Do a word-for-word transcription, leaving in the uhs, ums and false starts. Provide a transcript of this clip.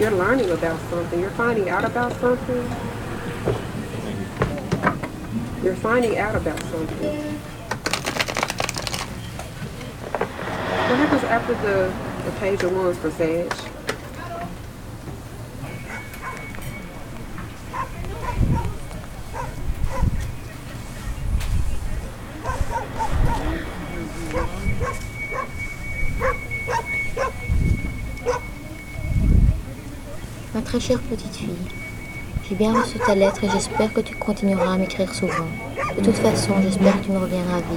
you're learning about something. You're finding out about something. You're finding out about something. What happens after the, the page of wands for Sag? Ma très chère petite fille, j'ai bien reçu ta lettre et j'espère que tu continueras à m'écrire souvent. De toute façon, j'espère que tu me reviendras vite.